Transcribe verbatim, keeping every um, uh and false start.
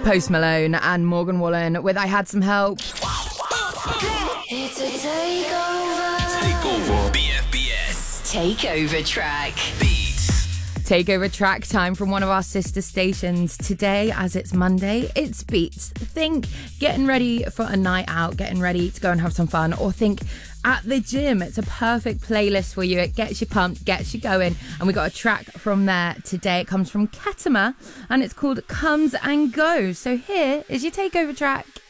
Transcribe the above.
Post Malone and Morgan Wallen with I Had Some Help. It's a takeover. Takeover. B F B S. Takeover track. Beats. Takeover track time from one of our sister stations. Today, as it's Monday, it's Beats. Think getting ready for a night out, getting ready to go and have some fun, or think at the gym. It's a perfect playlist for you. It gets you pumped, gets you going. And we got a track from there today. It comes from Ketama and it's called Comes and Goes. So here is your Takeover track.